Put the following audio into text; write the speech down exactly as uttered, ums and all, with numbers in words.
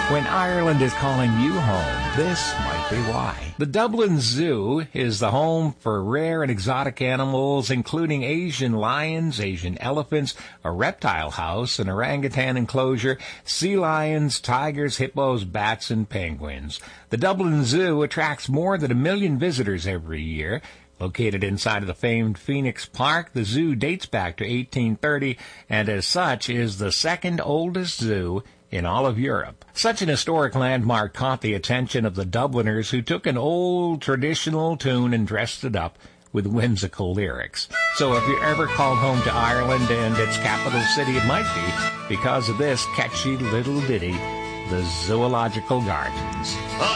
When Ireland is calling you home, this might be why. The Dublin Zoo is the home for rare and exotic animals, including Asian lions, Asian elephants, a reptile house, an orangutan enclosure, sea lions, tigers, hippos, bats, and penguins. The Dublin Zoo attracts more than a million visitors every year. Located inside of the famed Phoenix Park, the zoo dates back to eighteen thirty, and as such is the second oldest zoo in all of Europe. Such an historic landmark caught the attention of the Dubliners, who took an old traditional tune and dressed it up with whimsical lyrics. So if you're ever called home to Ireland and its capital city, it might be because of this catchy little ditty, the Zoological Gardens.